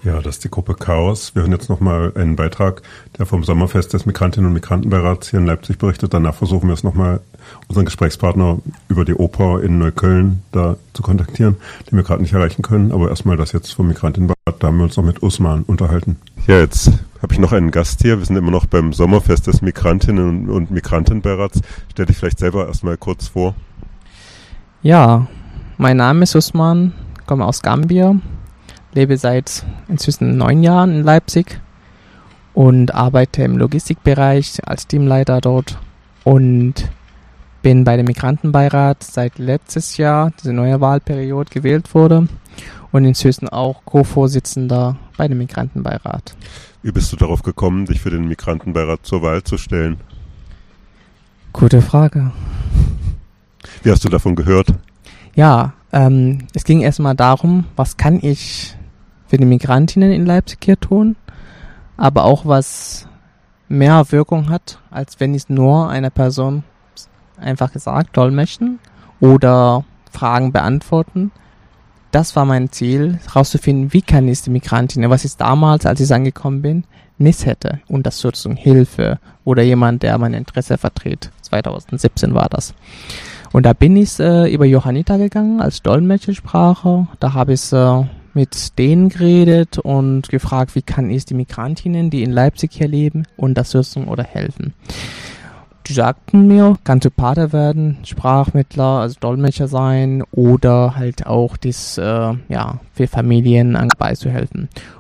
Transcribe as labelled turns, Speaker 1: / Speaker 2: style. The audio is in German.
Speaker 1: Ja, das ist die Gruppe Chaos. Wir hören jetzt nochmal einen Beitrag, der vom Sommerfest des Migrantinnen und Migrantenbeirats hier in Leipzig berichtet. Danach versuchen wir es nochmal, unseren Gesprächspartner über die Oper in Neukölln da zu kontaktieren, den wir gerade nicht erreichen können. Aber erstmal das jetzt vom Migrantenbeirat, da haben wir uns noch mit Usman unterhalten. Ja, jetzt habe ich noch einen Gast hier. Wir sind immer noch beim Sommerfest des Migrantinnen und Migrantenbeirats. Stell dich vielleicht selber erstmal kurz vor.
Speaker 2: Ja, mein Name ist Usman, komme aus Gambia. Lebe seit inzwischen 9 Jahren in Leipzig und arbeite im Logistikbereich als Teamleiter dort und bin bei dem Migrantenbeirat seit letztes Jahr, diese neue Wahlperiode, gewählt wurde und inzwischen auch Co-Vorsitzender bei dem Migrantenbeirat.
Speaker 1: Wie bist du darauf gekommen, dich für den Migrantenbeirat zur Wahl zu stellen?
Speaker 2: Gute Frage.
Speaker 1: Wie hast du davon gehört?
Speaker 2: Ja, es ging erstmal darum, was kann ich für die Migrantinnen in Leipzig hier tun, aber auch was mehr Wirkung hat, als wenn ich nur einer Person einfach gesagt dolmetschen oder Fragen beantworten. Das war mein Ziel, herauszufinden, wie kann ich die Migrantinnen, was ich damals, als ich angekommen bin, nicht hätte. Unterstützung, Hilfe oder jemand, der mein Interesse vertritt. 2017 war das. Und da bin ich über Johanniter gegangen als Dolmetschersprache. Da habe ich mit denen geredet und gefragt, wie kann ich die Migrantinnen, die in Leipzig hier leben, unterstützen oder helfen. Die sagten mir, kannst du Pater werden, Sprachmittler, also Dolmetscher sein oder halt auch für Familien beizuhelfen.